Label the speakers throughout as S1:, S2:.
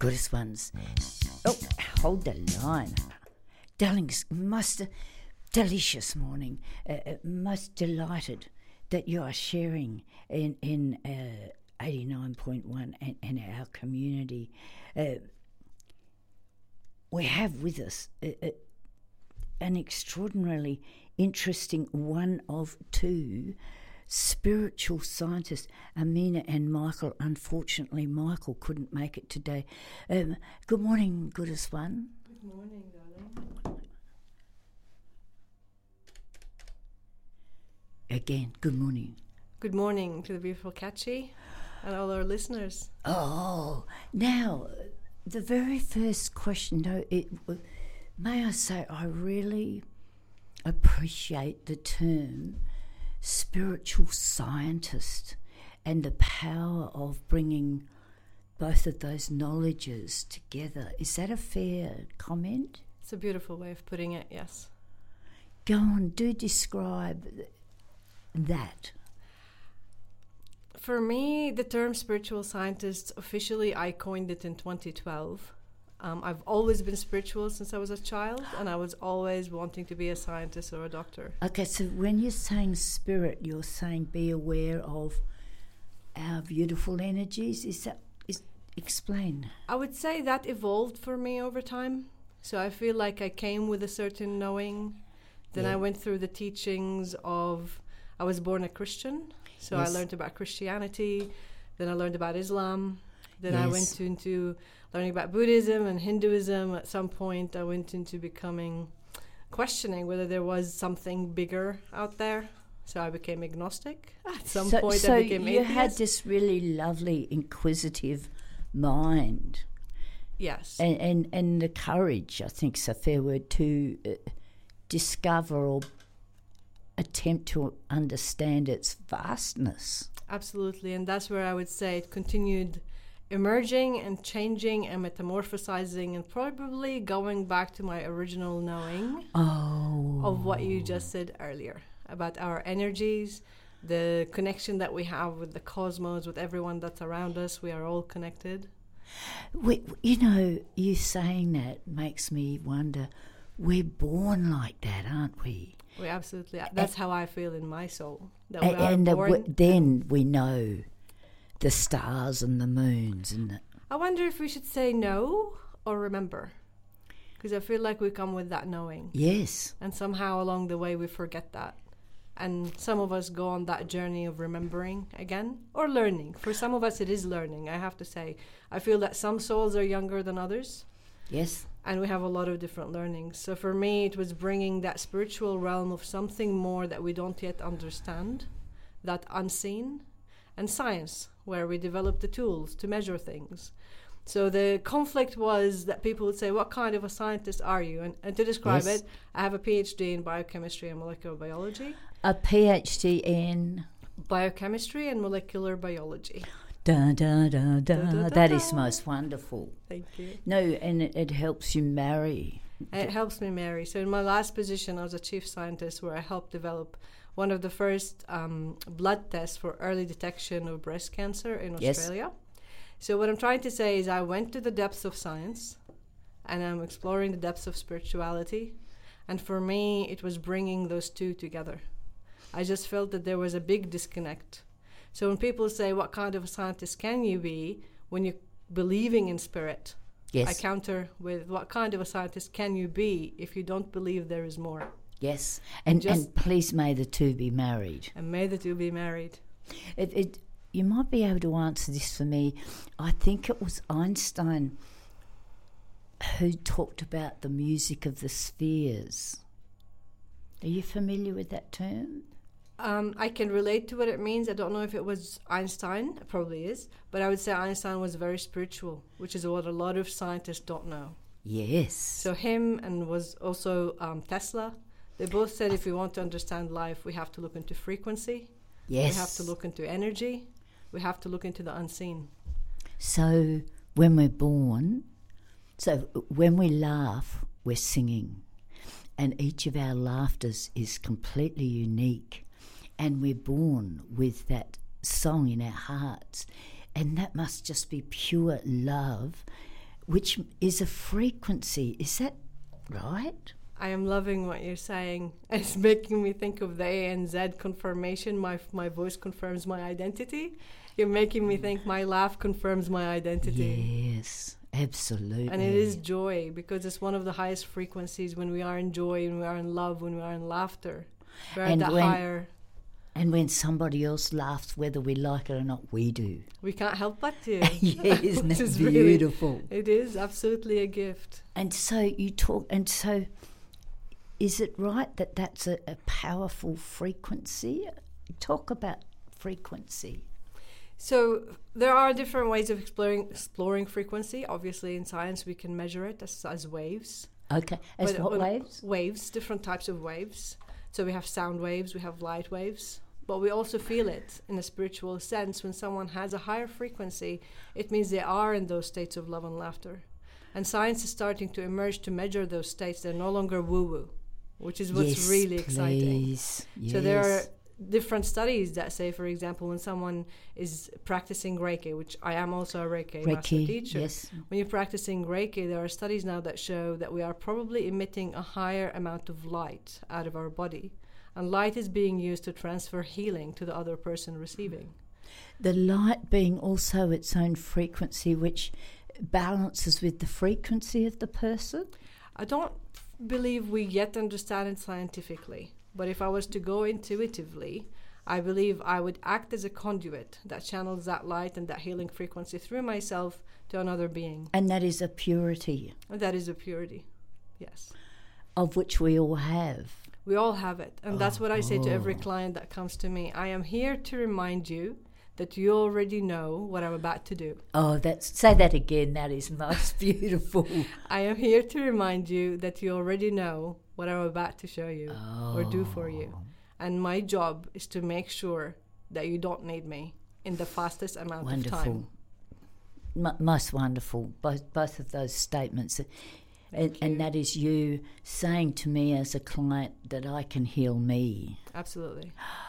S1: goodest ones. Oh, hold the line. Darlings, delicious morning. Most delighted that you are sharing in 89.1 and our community. We have with us an extraordinarily interesting one of two spiritual scientists, Amina and Michael. Unfortunately, Michael couldn't make it today. Good morning, goodest one.
S2: Good morning, darling.
S1: Again, good morning.
S2: Good morning to the beautiful Catchy and all our listeners.
S1: Oh, now, the very first question, may I say, I really appreciate the term spiritual scientist and the power of bringing both of those knowledges together. Is that a fair comment?
S2: It's a beautiful way of putting it, yes.
S1: Go on, do describe that.
S2: For me, the term spiritual scientist, officially I coined it in 2012. I've always been spiritual since I was a child, and I was always wanting to be a scientist or a doctor.
S1: Okay, so when you're saying spirit, you're saying be aware of our beautiful energies. Explain.
S2: I would say that evolved for me over time. So I feel like I came with a certain knowing. Then I went through the teachings of, I was born a Christian, so I learned about Christianity. Then I learned about Islam. Then I went into learning about Buddhism and Hinduism. At some point, I went into questioning whether there was something bigger out there. So I became agnostic. At some point, I became atheist.
S1: So you had this really lovely, inquisitive mind.
S2: Yes.
S1: And the courage, I think is a fair word, to discover or attempt to understand its vastness.
S2: Absolutely. And that's where I would say it continued emerging and changing and metamorphosizing and probably going back to my original knowing of what you just said earlier about our energies, the connection that we have with the cosmos, with everyone that's around us. We are all connected.
S1: You saying that makes me wonder, we're born like that, aren't we?
S2: We absolutely, that's how I feel in my soul. That
S1: then we know the stars and the moons.
S2: I wonder if we should say know or remember. Because I feel like we come with that knowing.
S1: Yes.
S2: And somehow along the way we forget that. And some of us go on that journey of remembering again or learning. For some of us it is learning, I have to say. I feel that some souls are younger than others.
S1: Yes.
S2: And we have a lot of different learnings. So for me, it was bringing that spiritual realm of something more that we don't yet understand, that unseen, and science, where we develop the tools to measure things. So the conflict was that people would say, what kind of a scientist are you? And to describe it, I have a PhD in biochemistry and molecular biology.
S1: A PhD in?
S2: Biochemistry and molecular biology.
S1: Da, da, da, da. That is most wonderful.
S2: Thank you.
S1: No, and it helps you marry.
S2: It helps me marry. So in my last position, I was a chief scientist where I helped develop one of the first blood tests for early detection of breast cancer in Australia. So what I'm trying to say is I went to the depths of science and I'm exploring the depths of spirituality. And for me, it was bringing those two together. I just felt that there was a big disconnect. So when people say, what kind of a scientist can you be when you're believing in spirit?
S1: Yes.
S2: I counter with, what kind of a scientist can you be if you don't believe there is more?
S1: Yes. And please may the two be married.
S2: And may the two be married.
S1: You might be able to answer this for me. I think it was Einstein who talked about the music of the spheres. Are you familiar with that term?
S2: I can relate to what it means. I don't know if it was Einstein. It probably is. But I would say Einstein was very spiritual, which is what a lot of scientists don't know.
S1: Yes.
S2: So him and was also Tesla. They both said if we want to understand life, we have to look into frequency.
S1: Yes.
S2: We have to look into energy. We have to look into the unseen.
S1: So when we're born, when we laugh, we're singing. And each of our laughters is completely unique. And we're born with that song in our hearts. And that must just be pure love which is a frequency. Is that right?
S2: I am loving what you're saying. It's making me think of the ANZ confirmation. My voice confirms my identity. You're making me think my laugh confirms my identity.
S1: Yes, absolutely.
S2: And it is joy, because it's one of the highest frequencies. When we are in joy, when we are in love, when we are in laughter, we're at that higher.
S1: And when somebody else laughs, whether we like it or not, we do.
S2: We can't help but to.
S1: Yeah, isn't it beautiful?
S2: Really, it is absolutely a gift.
S1: And so you talk, and so is it right that that's a powerful frequency? Talk about frequency.
S2: So there are different ways of exploring frequency. Obviously, in science, we can measure it as waves.
S1: Okay, as what waves?
S2: Waves, different types of waves. So we have sound waves, we have light waves, but we also feel it in a spiritual sense. When someone has a higher frequency, it means they are in those states of love and laughter. And science is starting to emerge to measure those states. They're no longer woo-woo, which is what's really exciting.
S1: Yes.
S2: So there are different studies that say, for example, when someone is practicing Reiki, which I am also a Reiki master teacher.
S1: Yes.
S2: When you're practicing Reiki, there are studies now that show that we are probably emitting a higher amount of light out of our body. And light is being used to transfer healing to the other person receiving.
S1: The light being also its own frequency, which balances with the frequency of the person?
S2: I don't believe we yet understand it scientifically. But if I was to go intuitively, I believe I would act as a conduit that channels that light and that healing frequency through myself to another being.
S1: And that is a purity.
S2: And that is a purity, yes.
S1: Of which we all have.
S2: We all have it. And that's what I say to every client that comes to me. I am here to remind you that you already know what I'm about to do.
S1: Oh, say that again. That is most beautiful.
S2: I am here to remind you that you already know what I'm about to show you or do for you. And my job is to make sure that you don't need me in the fastest amount of time.
S1: Most wonderful, both of those statements. And that is you saying to me as a client that I can heal me.
S2: Absolutely.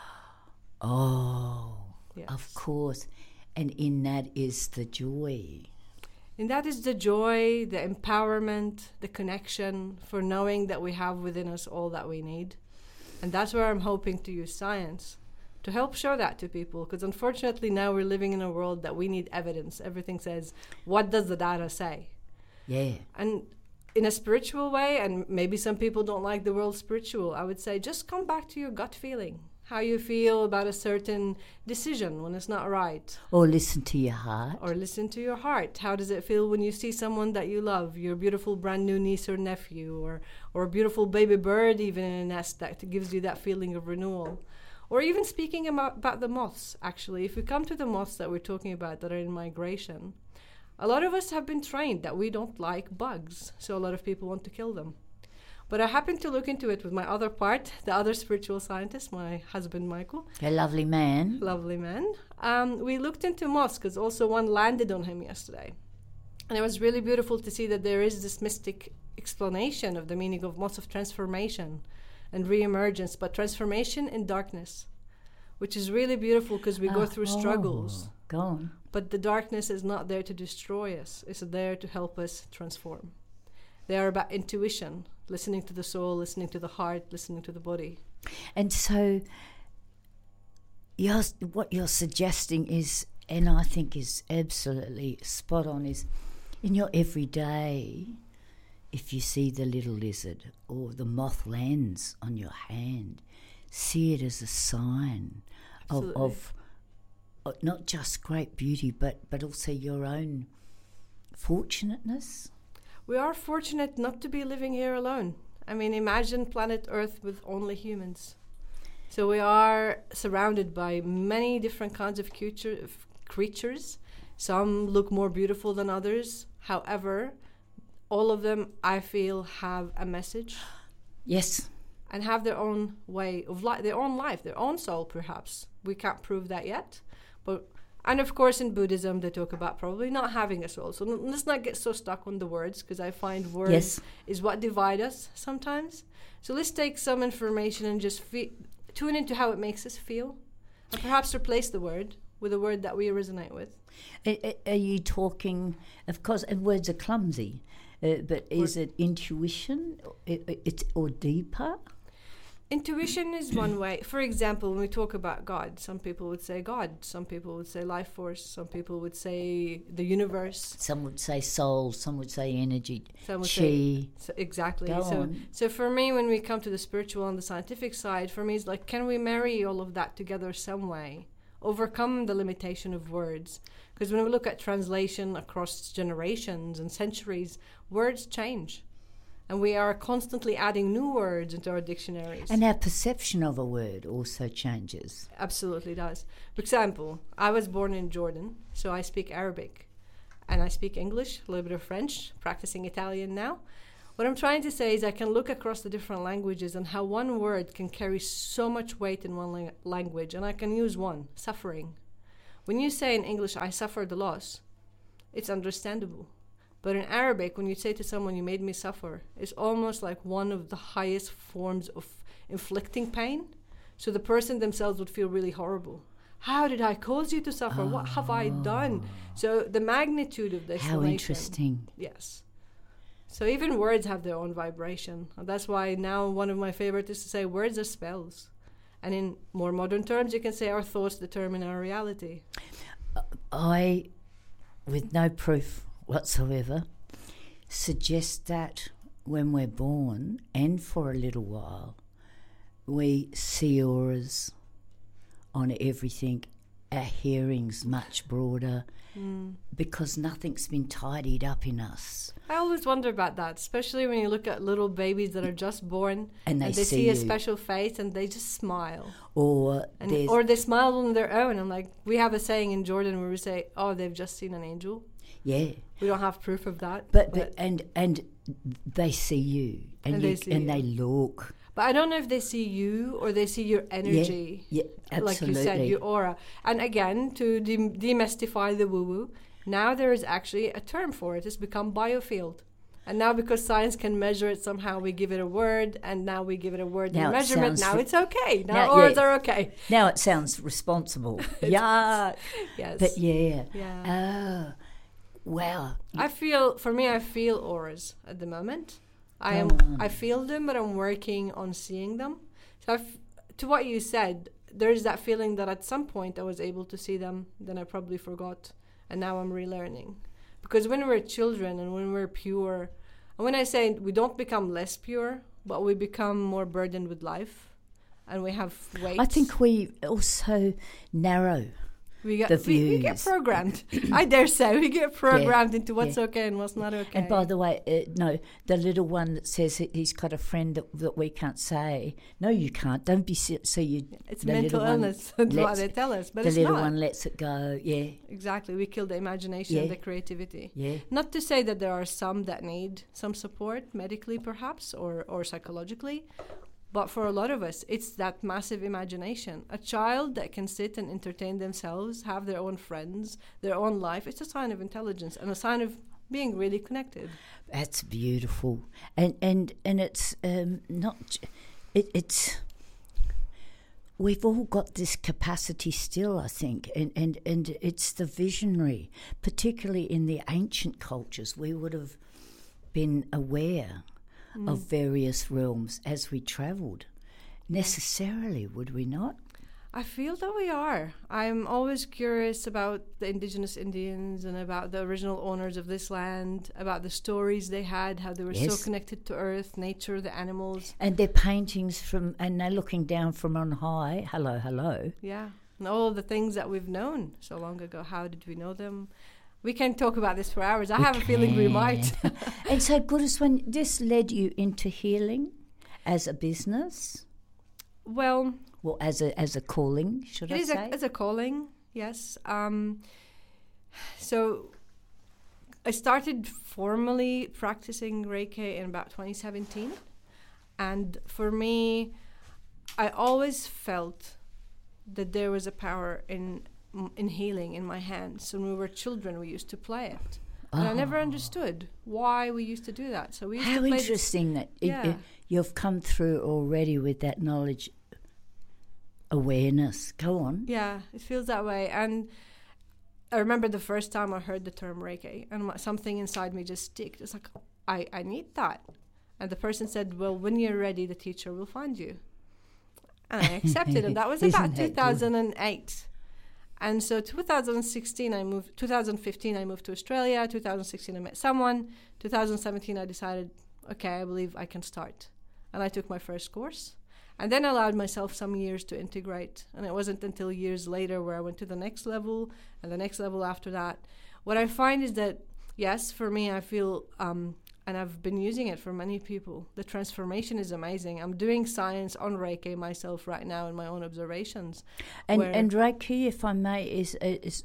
S1: Oh,
S2: yes.
S1: Of course. And in that is the joy.
S2: And that is the joy, the empowerment, the connection for knowing that we have within us all that we need. And that's where I'm hoping to use science to help show that to people. Because unfortunately now we're living in a world that we need evidence. Everything says, what does the data say?
S1: Yeah.
S2: And in a spiritual way, and maybe some people don't like the word spiritual, I would say just come back to your gut feeling. How you feel about a certain decision when it's not right.
S1: Or listen to your heart.
S2: Or listen to your heart. How does it feel when you see someone that you love, your beautiful brand new niece or nephew, or a beautiful baby bird even in a nest that gives you that feeling of renewal? Or even speaking about the moths, actually. If we come to the moths that we're talking about that are in migration, a lot of us have been trained that we don't like bugs, so a lot of people want to kill them. But I happened to look into it with my other part, the other spiritual scientist, my husband, Michael.
S1: A lovely man.
S2: Lovely man. We looked into moths because also one landed on him yesterday. And it was really beautiful to see that there is this mystic explanation of the meaning of moths of transformation and re-emergence, but transformation in darkness, which is really beautiful because we go through struggles.
S1: Go on.
S2: But the darkness is not there to destroy us. It's there to help us transform. They are about intuition, listening to the soul, listening to the heart, listening to the body.
S1: And so what you're suggesting is, and I think is absolutely spot on, is in your everyday, if you see the little lizard or the moth lands on your hand, see it as a sign of not just great beauty, but also your own fortunateness.
S2: We are fortunate not to be living here alone. I mean, imagine planet Earth with only humans. So we are surrounded by many different kinds of creatures. Some look more beautiful than others. However, all of them, I feel, have a message.
S1: Yes.
S2: And have their own way of life, their own life, their own soul, perhaps. We can't prove that yet. And of course, in Buddhism, they talk about probably not having a soul. So let's not get so stuck on the words, because I find words is what divide us sometimes. So let's take some information and just tune into how it makes us feel, and perhaps replace the word with a word that we resonate with.
S1: Are you talking, of course, and words are clumsy, but is it intuition or deeper?
S2: Intuition is one way. For example, when we talk about God, some people would say God, some people would say life force, some people would say the universe.
S1: Some would say soul, some would say energy,
S2: some would
S1: chi.
S2: Say, exactly.
S1: Go on.
S2: So for me, when we come to the spiritual and the scientific side, for me it's like, can we marry all of that together some way? Overcome the limitation of words. Because when we look at translation across generations and centuries, words change. And we are constantly adding new words into our dictionaries.
S1: And our perception of a word also changes.
S2: Absolutely does. For example, I was born in Jordan, so I speak Arabic. And I speak English, a little bit of French, practicing Italian now. What I'm trying to say is I can look across the different languages and how one word can carry so much weight in one language. And I can use one, suffering. When you say in English, I suffered a loss, it's understandable. But in Arabic, when you say to someone, you made me suffer, it's almost like one of the highest forms of inflicting pain. So the person themselves would feel really horrible. How did I cause you to suffer? What have I done? So the magnitude of the explanation.
S1: How interesting.
S2: Yes. So even words have their own vibration. And that's why now one of my favorites is to say words are spells. And in more modern terms, you can say our thoughts determine our reality.
S1: I, with no proof whatsoever, suggest that when we're born and for a little while, we see auras on everything. Our hearing's much broader because nothing's been tidied up in us.
S2: I always wonder about that, especially when you look at little babies that are just born
S1: and they
S2: see a special face and they just smile.
S1: Or
S2: they smile on their own. I'm like, we have a saying in Jordan where we say, oh, they've just seen an angel.
S1: Yeah.
S2: We don't have proof of that.
S1: But and they see you and they look.
S2: But I don't know if they see you or they see your energy.
S1: Yeah, absolutely.
S2: Like you said, your aura. And again, to demystify the woo-woo, now there is actually a term for it. It's become biofield. And now because science can measure it somehow, we give it a word, and now we give it a word and measurement. Now it's okay. Now auras are okay.
S1: Now it sounds responsible. Yeah.
S2: Yes.
S1: But
S2: yeah.
S1: Oh, wow.
S2: I feel auras at the moment. I feel them, but I'm working on seeing them. So to what you said, there's that feeling that at some point I was able to see them, then I probably forgot, and now I'm relearning. Because when we're children and when we're pure, and when I say we don't become less pure, but we become more burdened with life, and we have weights.
S1: I think we also narrow. We
S2: get programmed. I dare say we get programmed into what's okay and what's not okay.
S1: And by the way, the little one that says he's got a friend that we can't say. No, you can't. Don't be so you.
S2: It's mental illness. That's what they tell us, but it's not.
S1: The little one lets it go. Yeah.
S2: Exactly. We kill the imagination and the creativity.
S1: Yeah.
S2: Not to say that there are some that need some support medically, perhaps, or psychologically. But for a lot of us, it's that massive imagination. A child that can sit and entertain themselves, have their own friends, their own life, it's a sign of intelligence and a sign of being really connected.
S1: That's beautiful. And it's not... It's... We've all got this capacity still, I think, and it's the visionary. Particularly in the ancient cultures, we would have been aware of various realms as we travelled. Necessarily, would we not?
S2: I feel that we are. I'm always curious about the indigenous Indians and about the original owners of this land, about the stories they had, how they were so connected to earth, nature, the animals.
S1: And their paintings and they're looking down from on high. Hello, hello.
S2: Yeah, and all the things that we've known so long ago. How did we know them? We can talk about this for hours. I have a feeling we might.
S1: And so, Guruswan, this led you into healing as a business?
S2: Well,
S1: as a calling, should I say?
S2: As a calling, yes. So I started formally practicing Reiki in about 2017. And for me, I always felt that there was a power in healing in my hands. When we were children, we used to play it. And I never understood why we used to do that. So we used to play. How
S1: interesting that you've come through already with that knowledge, awareness. Go on.
S2: Yeah, it feels that way. And I remember the first time I heard the term Reiki, and something inside me just sticked. It's like, I need that. And the person said, well, when you're ready, the teacher will find you. And I accepted, and that was about 2008. And so 2015, I moved to Australia. 2016, I met someone. 2017, I decided, okay, I believe I can start. And I took my first course. And then I allowed myself some years to integrate. And it wasn't until years later where I went to the next level and the next level after that. What I find is that, yes, for me, I feel, and I've been using it for many people, the transformation is amazing. I'm doing science on Reiki myself right now in my own observations.
S1: And Reiki, if I may, is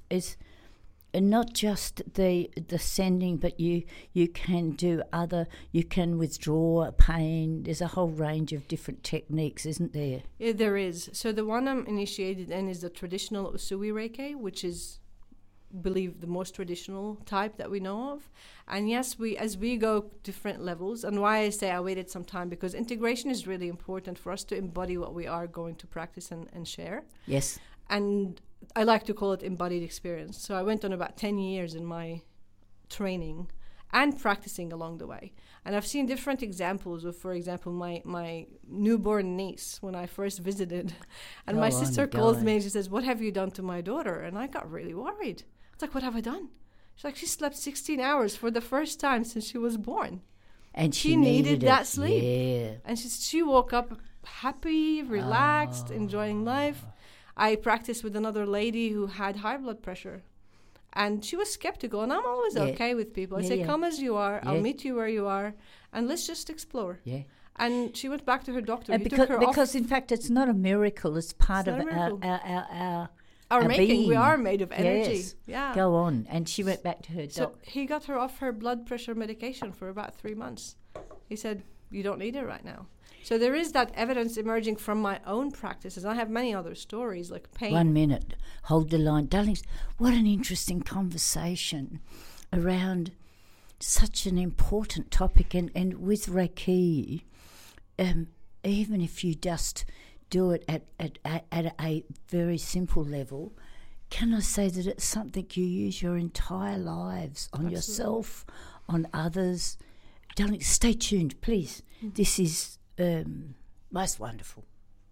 S1: not just the sending, but you can do you can withdraw pain. There's a whole range of different techniques, isn't there?
S2: Yeah, there is. So the one I'm initiated in is the traditional Usui Reiki, which is, believe, the most traditional type that we know of. And yes, as we go different levels, and why I say I waited some time, because integration is really important for us to embody what we are going to practice and share.
S1: Yes.
S2: And I like to call it embodied experience. So I went on about 10 years in my training and practicing along the way. And I've seen different examples of, for example, my newborn niece when I first visited. And my sister calls me and she says, what have you done to my daughter? And I got really worried. It's like, what have I done? She's like, she slept 16 hours for the first time since she was born.
S1: And she needed
S2: that sleep.
S1: Yeah.
S2: And she woke up happy, relaxed, enjoying life. I practiced with another lady who had high blood pressure. And she was skeptical. And I'm always okay with people. I say, come as you are. I'll meet you where you are. And let's just explore.
S1: Yeah.
S2: And she went back to her doctor.
S1: Because in fact, it's not a miracle. It's part of our
S2: making.
S1: being.
S2: We are made of energy.
S1: Yes.
S2: Yeah.
S1: Go on. And she went back to her doctor.
S2: So he got her off her blood pressure medication for about 3 months. He said, you don't need it right now. So there is that evidence emerging from my own practices. I have many other stories like pain.
S1: 1 minute. Hold the line. Darlings, what an interesting conversation around such an important topic. And with Reiki, even if you just do it at a very simple level, can I say that it's something you use your entire lives on yourself, on others? Darling, stay tuned, please. Mm-hmm. This is most wonderful.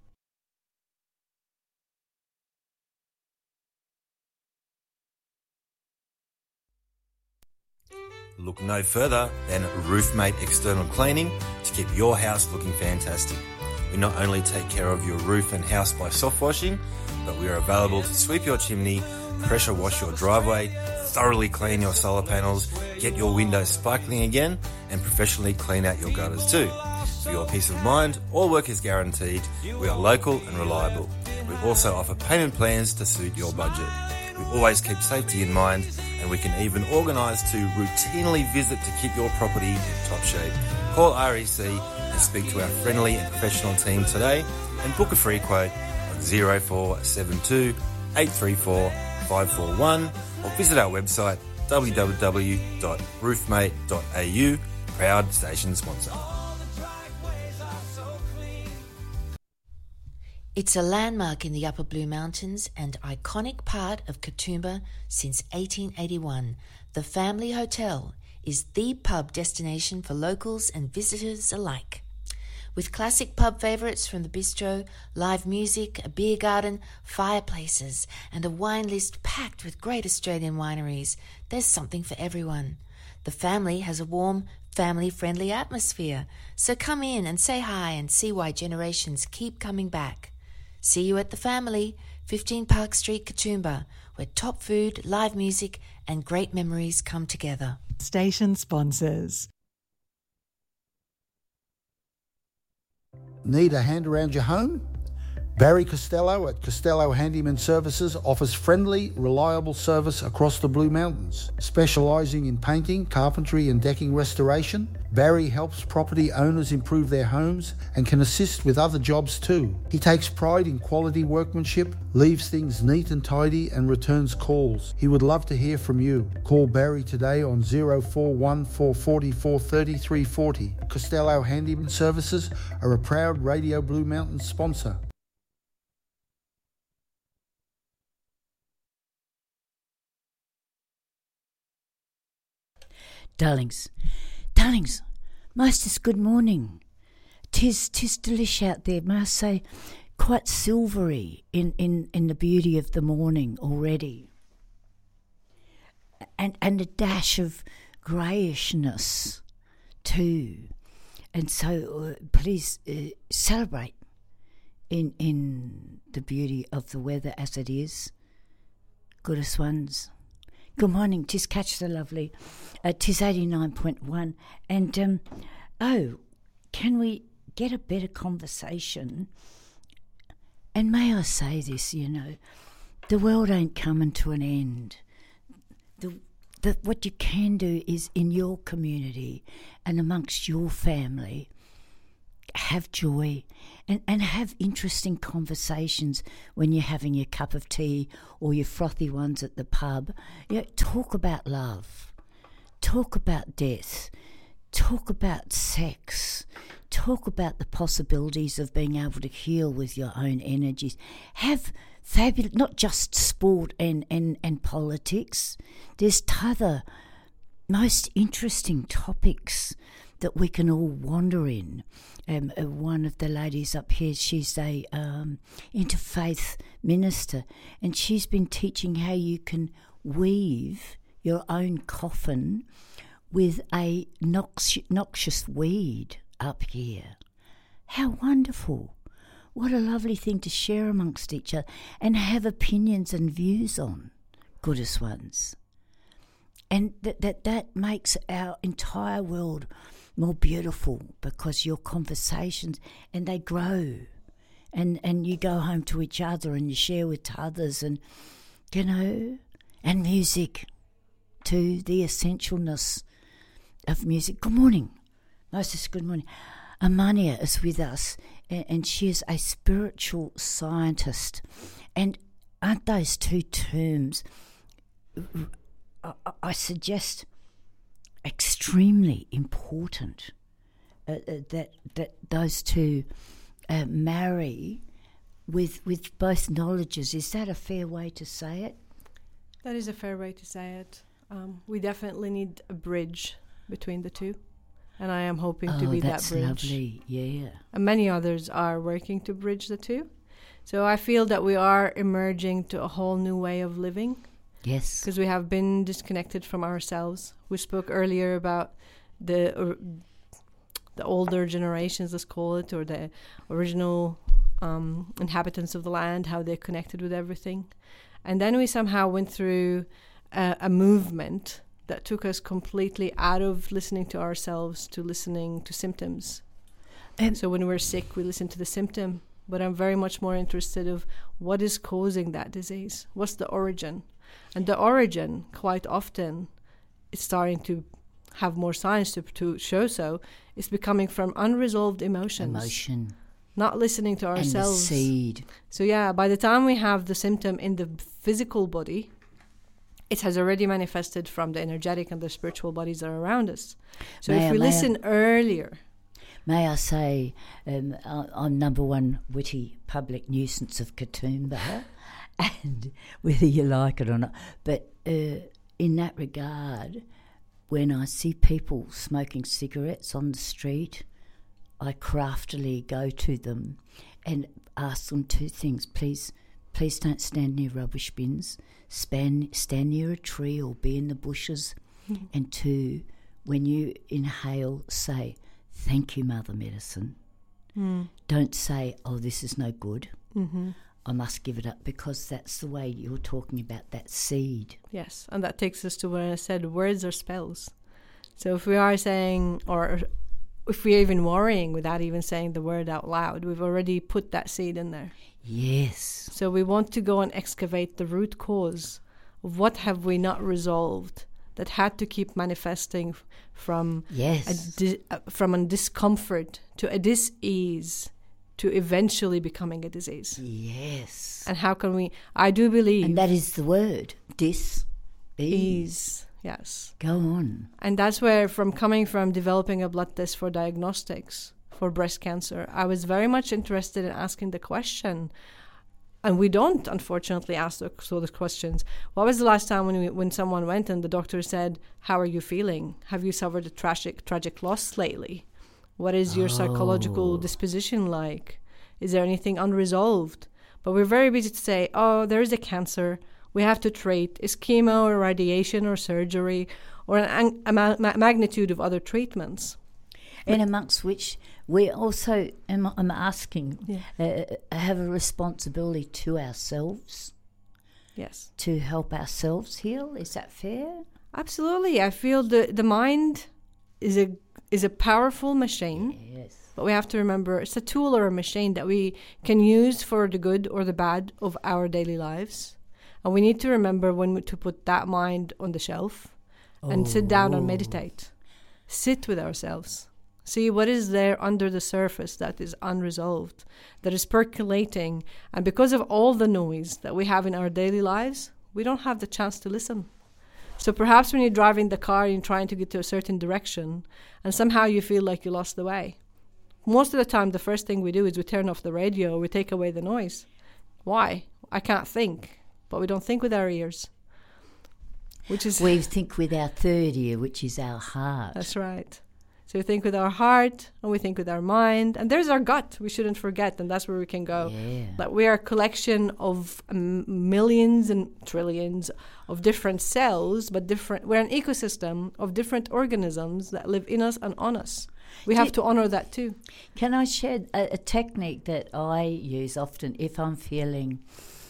S3: Look no further than Roofmate External Cleaning to keep your house looking fantastic. We not only take care of your roof and house by soft washing, but we are available to sweep your chimney, pressure wash your driveway, thoroughly clean your solar panels, get your windows sparkling again, and professionally clean out your gutters too. For your peace of mind, all work is guaranteed. We are local and reliable. We also offer payment plans to suit your budget. We always keep safety in mind, and we can even organise to routinely visit to keep your property in top shape. Call REC and speak to our friendly and professional team today and book a free quote on 0472 834 541 or visit our website www.roofmate.au, proud station sponsor.
S4: It's a landmark in the Upper Blue Mountains and iconic part of Katoomba since 1881. The Family Hotel is the pub destination for locals and visitors alike. With classic pub favourites from the bistro, live music, a beer garden, fireplaces, and a wine list packed with great Australian wineries, there's something for everyone. The Family has a warm, family-friendly atmosphere, so come in and say hi and see why generations keep coming back. See you at the Family, 15 Park Street, Katoomba, where top food, live music, and great memories come together.
S5: Station sponsors.
S6: Need a hand around your home? Barry Costello at Costello Handyman Services offers friendly, reliable service across the Blue Mountains. Specialising in painting, carpentry and decking restoration, Barry helps property owners improve their homes and can assist with other jobs too. He takes pride in quality workmanship, leaves things neat and tidy and returns calls. He would love to hear from you. Call Barry today on 041 444 3340. Costello Handyman Services are a proud Radio Blue Mountains sponsor.
S1: Darlings, mostest good morning. 'Tis delish out there, may I say, quite silvery in the beauty of the morning already. And a dash of greyishness too. And so please celebrate in the beauty of the weather as it is. Goodest ones. Good morning, 'tis Catch the Lovely. 'Tis 89.1. And, can we get a better conversation? And may I say this, the world ain't coming to an end. What you can do is in your community and amongst your family, have joy and have interesting conversations when you're having your cup of tea or your frothy ones at the pub. Talk about love, talk about death, talk about sex, talk about the possibilities of being able to heal with your own energies. Have fabulous, not just sport and politics. There's other most interesting topics that we can all wander in. One of the ladies up here, she's a interfaith minister, and she's been teaching how you can weave your own coffin with a noxious weed up here. How wonderful. What a lovely thing to share amongst each other and have opinions and views on, goodest ones. And that makes our entire world more beautiful, because your conversations, and they grow, and you go home to each other and you share with others, and and music too, the essentialness of music. Good morning, Moses, good morning. Amania is with us, and she is a spiritual scientist. And aren't those two terms, I suggest, extremely important, that those two marry with both knowledges? Is that a fair way to say it?
S2: That is a fair way to say it. We definitely need a bridge between the two, and I am hoping to be that bridge.
S1: That's lovely, yeah.
S2: And many others are working to bridge the two. So I feel that we are emerging to a whole new way of living.
S1: Yes.
S2: Because we have been disconnected from ourselves. We spoke earlier about the older generations, let's call it, or the original inhabitants of the land, how they connected with everything. And then we somehow went through a movement that took us completely out of listening to ourselves to listening to symptoms. So when we're sick, we listen to the symptom. But I'm very much more interested of what is causing that disease. What's the origin? And the origin, quite often, it's starting to have more science to show so, is becoming from unresolved emotions. Not listening to ourselves.
S1: And the seed.
S2: So yeah, by the time we have the symptom in the physical body, it has already manifested from the energetic and the spiritual bodies that are around us. So if we listen earlier...
S1: May I say, I'm number one witty public nuisance of Katoomba, and whether you like it or not. But in that regard, when I see people smoking cigarettes on the street, I craftily go to them and ask them two things. Please don't stand near rubbish bins. Stand near a tree or be in the bushes. Mm-hmm. And two, when you inhale, say, "Thank you, Mother Medicine." Don't say, "Oh, this is no good. Mm-hmm. I must give it up," because that's the way you're talking about that seed.
S2: Yes, and that takes us to where I said words are spells. So if we are saying, or if we're even worrying without even saying the word out loud, we've already put that seed in there.
S1: Yes.
S2: So we want to go and excavate the root cause of what have we not resolved that had to keep manifesting from from a discomfort to a dis-ease to eventually becoming a disease.
S1: Yes.
S2: And how can we... I do believe...
S1: And that is the word, dis-ease.
S2: Yes.
S1: Go on.
S2: And that's where, coming from developing a blood test for diagnostics for breast cancer, I was very much interested in asking the question, And we don't, unfortunately, ask those questions. What was the last time when someone went and the doctor said, how are you feeling? Have you suffered a tragic loss lately? What is your psychological disposition like? Is there anything unresolved? But we're very busy to say, oh, there is a cancer. We have to treat. Is chemo or radiation or surgery or a magnitude of other treatments?
S1: And amongst which we also, I'm asking, have a responsibility to ourselves.
S2: Yes.
S1: To help ourselves heal. Is that fair?
S2: Absolutely. I feel the mind is a powerful machine.
S1: Yes.
S2: But we have to remember it's a tool or a machine that we can use for the good or the bad of our daily lives. And we need to remember when to put that mind on the shelf and sit down and meditate. Sit with ourselves. See what is there under the surface that is unresolved, that is percolating. And because of all the noise that we have in our daily lives, we don't have the chance to listen. So perhaps when you're driving the car and you're trying to get to a certain direction and somehow you feel like you lost the way, most of the time the first thing we do is we turn off the radio, we take away the noise. Why? I can't think. But we don't think with our ears. We
S1: think with our third ear, which is our heart.
S2: That's right. So we think with our heart and we think with our mind. And there's our gut, we shouldn't forget, and that's where we can go.
S1: Yeah.
S2: But we are a collection of millions and trillions of different cells, but we're an ecosystem of different organisms that live in us and on us. We have to honor that too.
S1: Can I share a technique that I use often if I'm feeling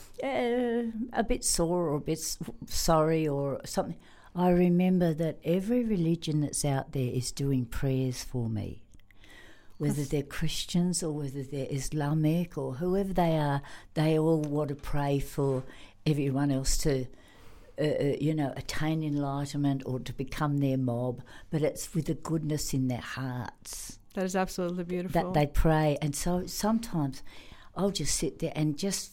S1: a bit sore or a bit sorry or something? I remember that every religion that's out there is doing prayers for me. Whether they're Christians or whether they're Islamic or whoever they are, they all want to pray for everyone else to, attain enlightenment or to become their mob. But it's with the goodness in their hearts.
S2: That is absolutely beautiful.
S1: That they pray. And so sometimes I'll just sit there and just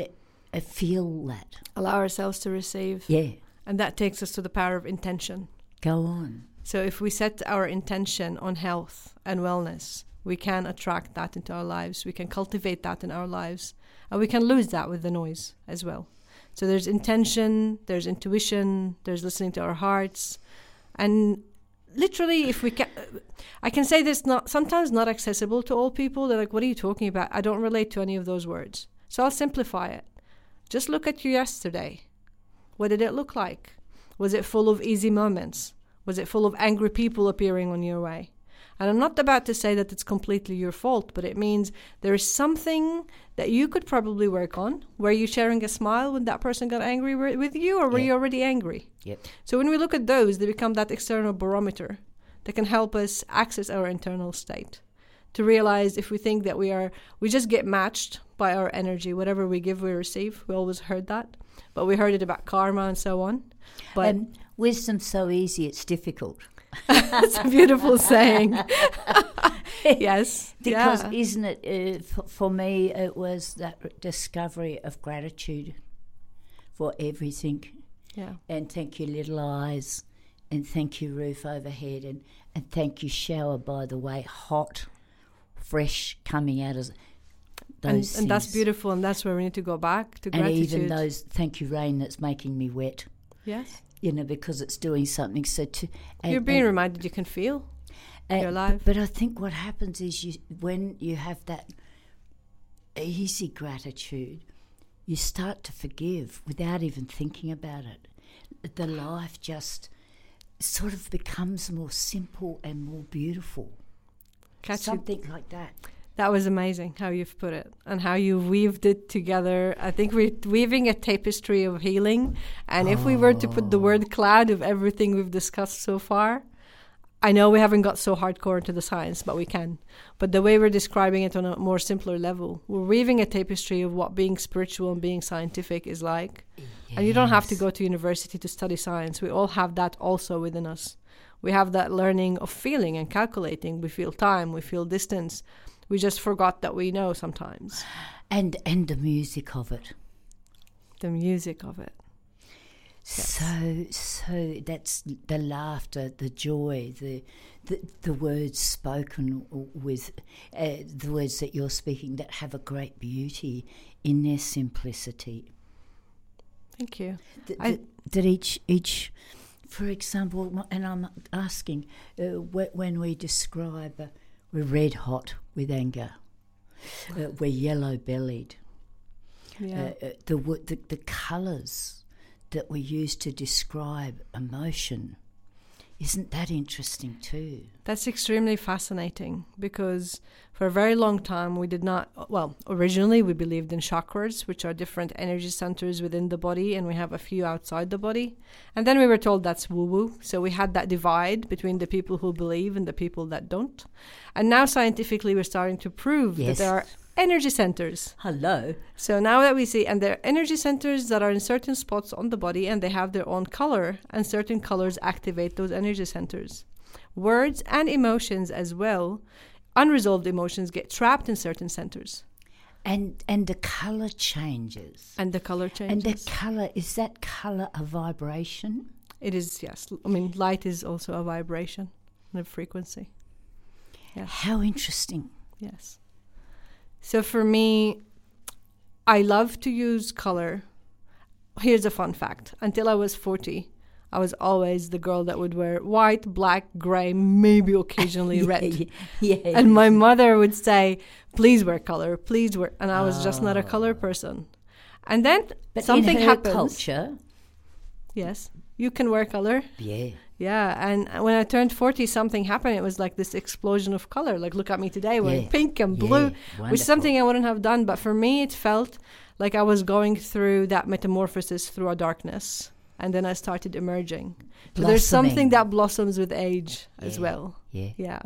S1: feel that.
S2: Allow ourselves to receive.
S1: Yeah.
S2: And that takes us to the power of intention.
S1: Go on.
S2: So if we set our intention on health and wellness, we can attract that into our lives. We can cultivate that in our lives. And we can lose that with the noise as well. So there's intention, there's intuition, there's listening to our hearts. And literally, if we can, I can say this sometimes not accessible to all people. They're like, what are you talking about? I don't relate to any of those words. So I'll simplify it. Just look at you yesterday. What did it look like? Was it full of easy moments? Was it full of angry people appearing on your way? And I'm not about to say that it's completely your fault, but it means there is something that you could probably work on. Were you sharing a smile when that person got angry with you, or were you already angry?
S1: Yep.
S2: So when we look at those, they become that external barometer that can help us access our internal state. To realize if we think that we just get matched by our energy. Whatever we give, we receive. We always heard that. But we heard it about karma and so on. But
S1: wisdom's so easy, it's difficult.
S2: That's a beautiful saying. Yes.
S1: Because isn't it, for me, it was that discovery of gratitude for everything.
S2: Yeah.
S1: And thank you, little eyes. And thank you, roof overhead. And thank you, shower, by the way, hot, fresh, coming out of those things.
S2: And that's beautiful, and that's where we need to go back to gratitude.
S1: And even those, thank you, rain, that's making me wet.
S2: Yes.
S1: Because it's doing something. So
S2: you're being reminded you can feel you're alive.
S1: But I think what happens is when you have that easy gratitude, you start to forgive without even thinking about it. The life just sort of becomes more simple and more beautiful. Something like that.
S2: That was amazing how you've put it and how you weaved it together. I think we're weaving a tapestry of healing. And if we were to put the word cloud of everything we've discussed so far, I know we haven't got so hardcore into the science, but we can. But the way we're describing it on a more simpler level, we're weaving a tapestry of what being spiritual and being scientific is like. Yes. And you don't have to go to university to study science. We all have that also within us. We have that learning of feeling and calculating. We feel time, we feel distance. We just forgot that we know sometimes.
S1: And the music of it.
S2: The music of it.
S1: So that's the laughter, the joy, the words spoken with, the words that you're speaking that have a great beauty in their simplicity.
S2: Thank you.
S1: That each, for example, and I'm asking, when we describe we're red hot with anger, we're yellow bellied, the colours that we use to describe emotion, isn't that interesting too?
S2: That's extremely fascinating, because for a very long time we did not, originally we believed in chakras, which are different energy centers within the body, and we have a few outside the body. And then we were told that's woo-woo. So we had that divide between the people who believe and the people that don't. And now scientifically we're starting to prove that there are energy centers.
S1: Hello.
S2: So now that we see, and there are energy centers that are in certain spots on the body, and they have their own color, and certain colors activate those energy centers. Words and emotions as well, unresolved emotions get trapped in certain centers.
S1: And the color changes.
S2: And the color changes.
S1: And the color, is that color a vibration?
S2: It is, yes. I mean, light is also a vibration and a frequency. Yes.
S1: How interesting.
S2: Yes. So for me, I love to use color. Here's a fun fact. Until I was 40, I was always the girl that would wear white, black, gray, maybe occasionally red. And my mother would say, please wear color, please wear. And I was just not a color person. And then something happens.
S1: Culture.
S2: Yes. You can wear color.
S1: Yeah.
S2: Yeah, and when I turned 40, something happened. It was like this explosion of color. Like, look at me today, wearing pink and blue, which is something I wouldn't have done. But for me, it felt like I was going through that metamorphosis through a darkness. And then I started emerging. So there's something that blossoms with age as well. Yeah.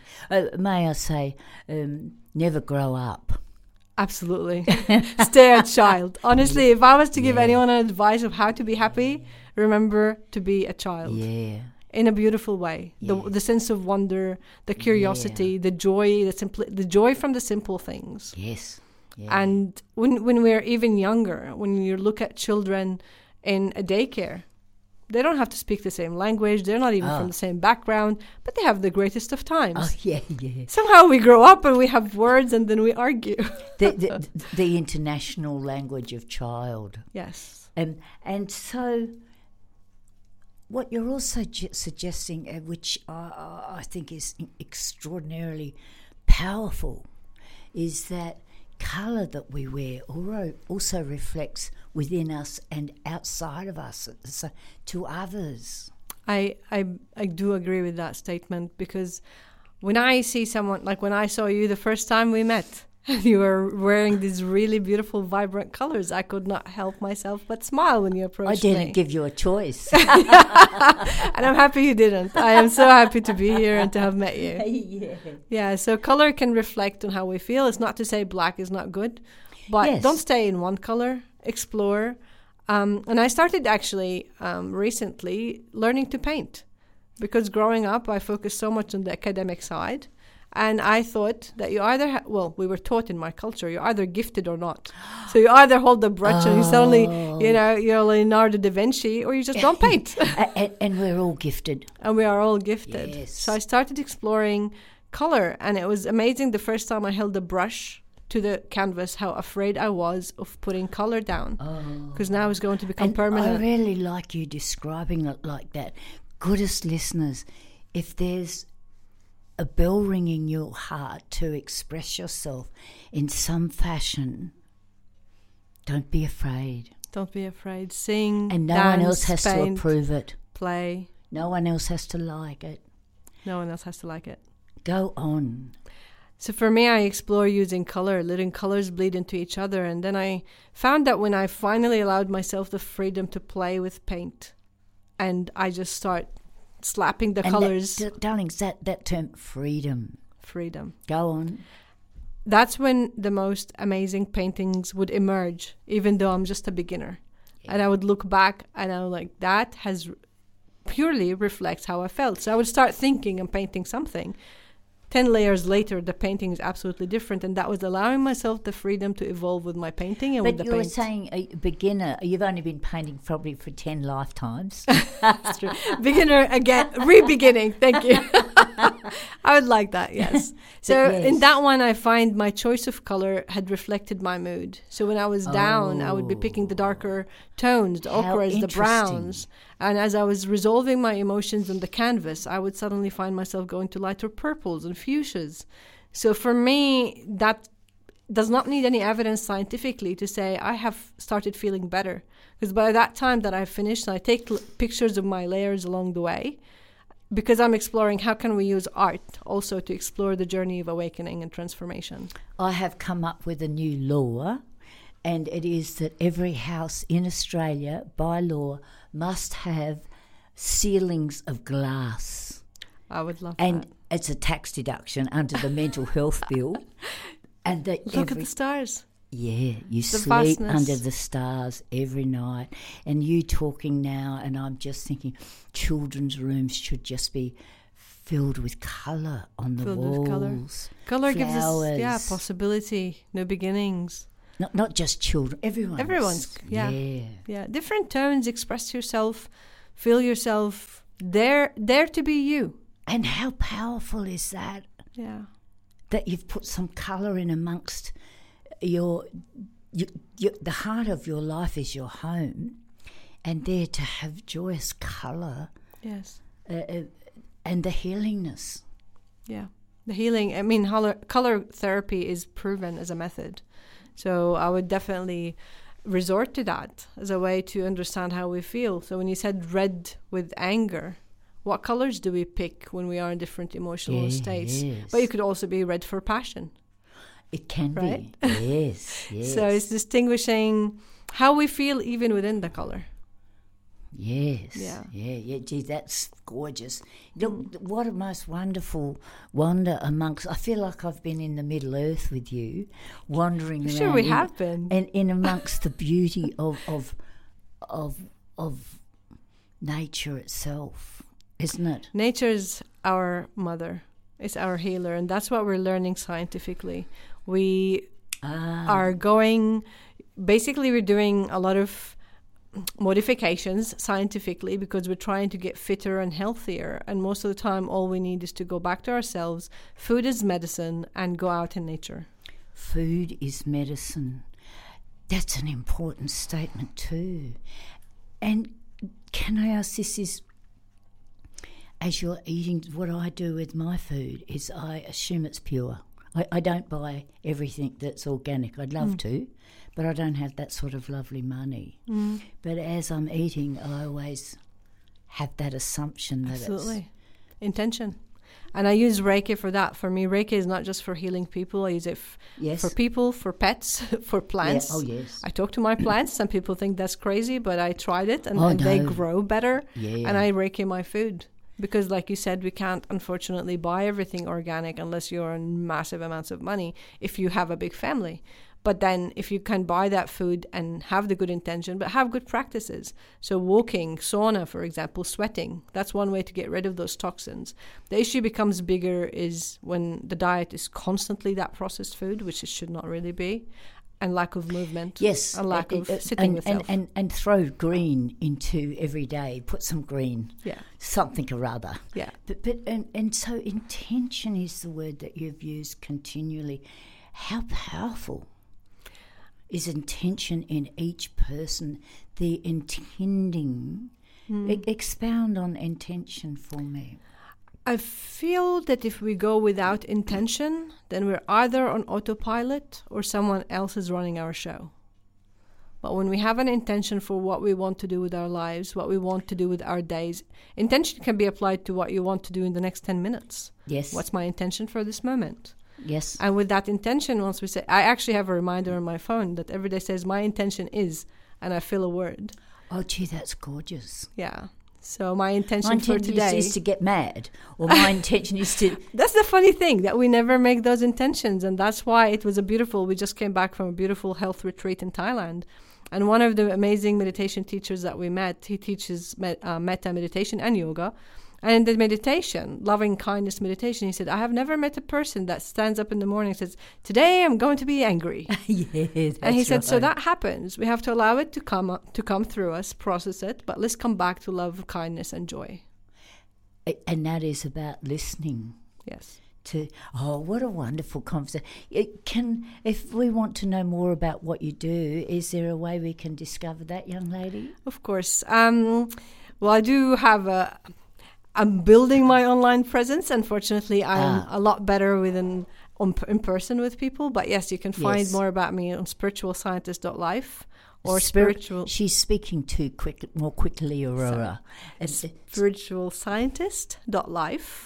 S1: May I say, never grow up.
S2: Absolutely. Stay a child. Honestly, if I was to give anyone an advice of how to be happy, remember to be a child.
S1: Yeah.
S2: In a beautiful way. The sense of wonder, the curiosity, the joy, the joy from the simple things.
S1: Yes. Yeah.
S2: And when we're even younger, when you look at children in a daycare, they don't have to speak the same language. They're not even from the same background, but they have the greatest of times.
S1: Oh, yeah.
S2: Somehow we grow up and we have words and then we argue.
S1: the international language of child.
S2: Yes.
S1: And so what you're also suggesting, which I think is extraordinarily powerful, is that colour that we wear also reflects within us and outside of us, so to others.
S2: I do agree with that statement, because when I see someone, like when I saw you the first time we met, and you were wearing these really beautiful, vibrant colors, I could not help myself but smile when you approached me.
S1: I didn't give you a choice.
S2: And I'm happy you didn't. I am so happy to be here and to have met you. Yeah, so color can reflect on how we feel. It's not to say black is not good, but don't stay in one color. Explore. And I started actually recently learning to paint, because growing up I focused so much on the academic side. And I thought that you either, we were taught in my culture, you're either gifted or not. So you either hold the brush and you suddenly, you're Leonardo da Vinci, or you just don't paint.
S1: And we're all gifted.
S2: And we are all gifted.
S1: Yes.
S2: So I started exploring color, and it was amazing the first time I held the brush to the canvas, how afraid I was of putting color down. Because now it's going to become permanent.
S1: I really like you describing it like that. Goodest listeners, if there's a bell ringing your heart to express yourself in some fashion, don't be afraid.
S2: Don't be afraid. Sing,
S1: and no
S2: dance,
S1: one else has
S2: paint,
S1: to approve it.
S2: Play.
S1: No one else has to like it.
S2: No one else has to like it.
S1: Go on.
S2: So for me, I explore using color, letting colors bleed into each other. And then I found that when I finally allowed myself the freedom to play with paint, and I just start slapping the colors.
S1: Darling, that term, freedom.
S2: Freedom.
S1: Go on.
S2: That's when the most amazing paintings would emerge, even though I'm just a beginner. Yeah. And I would look back and I was like, that has purely reflects how I felt. So I would start thinking and painting something. 10 layers later, the painting is absolutely different. And that was allowing myself the freedom to evolve with my painting and with the
S1: But you were
S2: paint.
S1: saying a beginner, you've only been painting probably for 10 lifetimes.
S2: That's true. Beginner again, re-beginning. Thank you. I would like that, yes. So
S1: yes.
S2: in that one, I find my choice of color had reflected my mood. So when I was down, I would be picking the darker tones, the
S1: How
S2: ochres, the
S1: interesting.
S2: browns. And as I was resolving my emotions on the canvas, I would suddenly find myself going to lighter purples and fuchsias. So for me, that does not need any evidence scientifically to say I have started feeling better. Because by that time that I've finished, I take pictures of my layers along the way, because I'm exploring how can we use art also to explore the journey of awakening and transformation.
S1: I have come up with a new law, and it is that every house in Australia, by law, must have ceilings of glass.
S2: I would love
S1: And
S2: that.
S1: it's a tax deduction under the mental health bill. And that
S2: Look at the stars.
S1: Yeah, you
S2: The
S1: sleep
S2: vastness.
S1: under the stars every night. And you talking now, and I'm just thinking children's rooms should just be filled with colour on the
S2: Filled
S1: walls.
S2: with colour. Color gives us,
S1: flowers.
S2: possibility, new beginnings.
S1: Not just children,
S2: Everyone's, yeah.
S1: Yeah.
S2: Yeah, different tones, express yourself, feel yourself, dare to be you.
S1: And how powerful is that?
S2: Yeah.
S1: That you've put some colour in amongst your the heart of your life is your home, and there to have joyous colour
S2: Yes.
S1: and the healingness.
S2: Yeah. The healing, I mean, color therapy is proven as a method. So I would definitely resort to that as a way to understand how we feel. So when you said red with anger, what colors do we pick when we are in different emotional states?
S1: Yes.
S2: But you could also be red for passion.
S1: It can
S2: Right?
S1: be. Yes, yes.
S2: So it's distinguishing how we feel even within the color.
S1: Yes.
S2: Yeah.
S1: Yeah. Gee, that's gorgeous. Look, what a most wonderful wander amongst. I feel like I've been in the Middle Earth with you, wandering around.
S2: Sure, we have been.
S1: And in amongst the beauty of nature itself, isn't it?
S2: Nature's our mother. It's our healer. And that's what we're learning scientifically. We are going, basically we're doing a lot of modifications scientifically because we're trying to get fitter and healthier. And most of the time, all we need is to go back to ourselves. Food is medicine, and go out in nature.
S1: Food is medicine. That's an important statement too. And can I ask, this is, as you're eating, what I do with my food is I assume it's pure. I don't buy everything that's organic. I'd love to, but I don't have that sort of lovely money. But as I'm eating, I always have that assumption that
S2: Absolutely. Intention. And I use Reiki for that. For me, Reiki is not just for healing people. I use it
S1: Yes.
S2: for people, for pets, for plants.
S1: Yeah. Oh, yes.
S2: I talk to my plants. Some people think that's crazy, but I tried it and,
S1: Oh,
S2: and they
S1: no.
S2: grow better.
S1: Yeah.
S2: And I Reiki my food. Because like you said, we can't unfortunately buy everything organic unless you're on massive amounts of money if you have a big family. But then if you can buy that food and have the good intention, but have good practices. So walking, sauna, for example, sweating, that's one way to get rid of those toxins. The issue becomes bigger is when the diet is constantly that processed food, which it should not really be, and lack of movement.
S1: Yes.
S2: And lack of sitting with self.
S1: And throw green into every day. Put some green.
S2: Yeah.
S1: Something or other.
S2: Yeah.
S1: But so intention is the word that you've used continually. How powerful is intention in each person? The intending. Expound on intention for me.
S2: I feel that if we go without intention, then we're either on autopilot or someone else is running our show. But when we have an intention for what we want to do with our lives, what we want to do with our days, intention can be applied to what you want to do in the next 10 minutes.
S1: Yes.
S2: What's my intention for this moment?
S1: Yes.
S2: And with that intention, once we say, I actually have a reminder on my phone that every day says, my intention is, and I fill a word.
S1: Oh, gee, that's gorgeous.
S2: Yeah. So my intention
S1: My
S2: for
S1: intention
S2: today
S1: is to get mad, or my intention is to.
S2: That's the funny thing, that we never make those intentions. And that's why it was we just came back from a beautiful health retreat in Thailand. And one of the amazing meditation teachers that we met, he teaches metta meditation and yoga. And the meditation, loving kindness meditation, he said, I have never met a person that stands up in the morning and says, today I'm going to be angry. And he said, so that happens. We have to allow it to come through us, process it, but let's come back to love, kindness, and joy.
S1: And that is about listening.
S2: Yes.
S1: What a wonderful conversation. If we want to know more about what you do, is there a way we can discover that, young lady?
S2: Of course. Well, I do have I'm building my online presence. Unfortunately, I'm a lot better in person with people. But yes, you can find more about me on spiritualscientist.life or spiritual.
S1: She's speaking more quickly, Aurora.
S2: Spiritualscientist.life.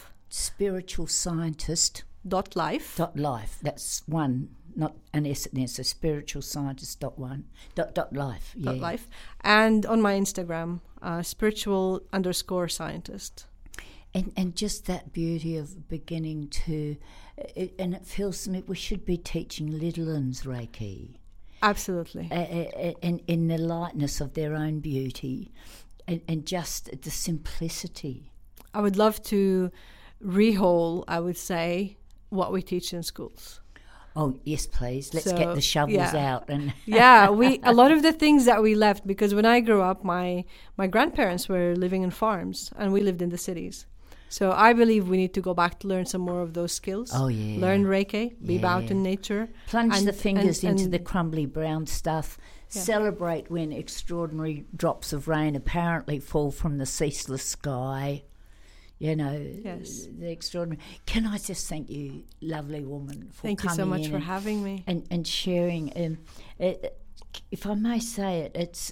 S1: Spiritualscientist.life. That's one, not an S at the end. So spiritualscientist.life. Yeah.
S2: .life. And on my Instagram, spiritual_scientist.
S1: And just that beauty of beginning to, and it feels to me we should be teaching little ones Reiki.
S2: Absolutely.
S1: In the lightness of their own beauty and just the simplicity.
S2: I would love to rehaul, I would say, what we teach in schools.
S1: Oh, yes, please. Let's get the shovels out. And
S2: a lot of the things that we left, because when I grew up, my grandparents were living in farms and we lived in the cities. So I believe we need to go back to learn some more of those skills.
S1: Oh, yeah.
S2: Learn Reiki, be out in nature.
S1: Plunge the fingers into the crumbly brown stuff. Yeah. Celebrate when extraordinary drops of rain apparently fall from the ceaseless sky. You know, the extraordinary. Can I just thank you, lovely woman, for coming in. Thank you so much
S2: for having me.
S1: And sharing. If I may say it, it's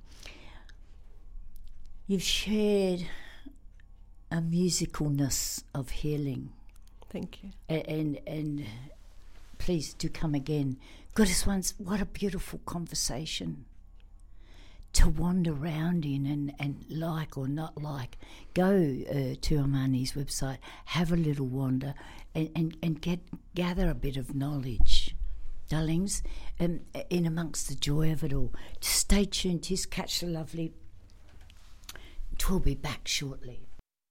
S1: you've shared a musicalness of healing.
S2: Thank you.
S1: And please do come again. Goddess Ones, what a beautiful conversation to wander around in and like or not like. Go to Amani's website, have a little wander and gather a bit of knowledge. Darlings, in amongst the joy of it all. Stay tuned, Tis Catch the Lovely. We'll be back shortly.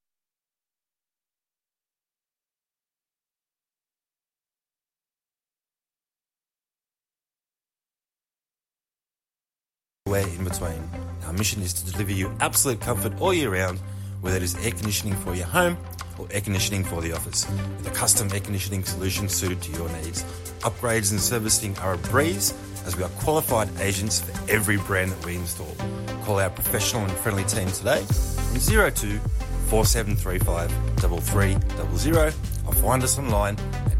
S3: In between. Our mission is to deliver you absolute comfort all year round, whether it is air conditioning for your home or air conditioning for the office, with a custom air conditioning solution suited to your needs. Upgrades and servicing are a breeze, as we are qualified agents for every brand that we install. Call our professional and friendly team today on 02 4735 3300 or find us online at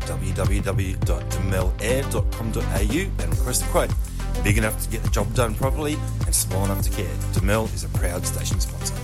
S3: www.demelair.com.au and request a quote. Big enough to get the job done properly and small enough to care. Demel is a proud station sponsor.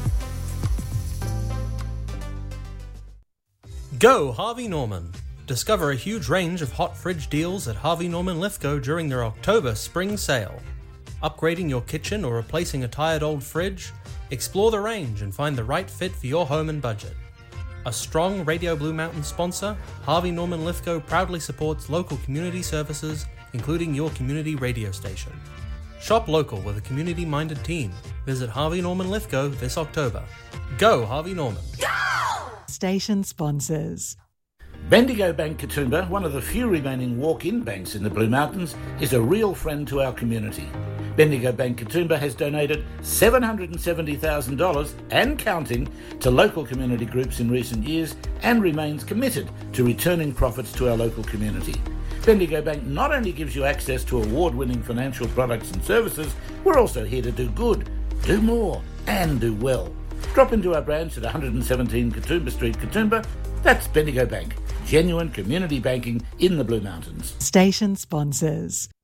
S7: Go Harvey Norman! Discover a huge range of hot fridge deals at Harvey Norman Lithgow during their October spring sale. Upgrading your kitchen or replacing a tired old fridge? Explore the range and find the right fit for your home and budget. A strong Radio Blue Mountain sponsor, Harvey Norman Lithgow proudly supports local community services, including your community radio station. Shop local with a community-minded team. Visit Harvey Norman Lithgow this October. Go Harvey Norman! Go!
S5: Station sponsors.
S8: Bendigo Bank Katoomba, one of the few remaining walk-in banks in the Blue Mountains, is a real friend to our community. Bendigo Bank Katoomba has donated $770,000 and counting to local community groups in recent years and remains committed to returning profits to our local community. Bendigo Bank not only gives you access to award-winning financial products and services, we're also here to do good, do more, and do well. Drop into our branch at 117 Katoomba Street, Katoomba. That's Bendigo Bank, genuine community banking in the Blue Mountains.
S5: Station sponsors.